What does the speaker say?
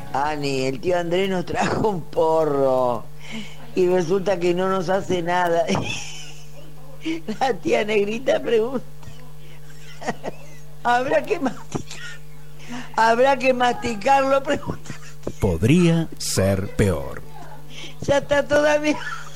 Ani, el tío Andrés nos trajo un porro y resulta que no nos hace nada. La tía Negrita pregunta, ¿habrá que masticar? ¿Habrá que masticarlo? Pregunta. Podría ser peor. Ya está toda mi...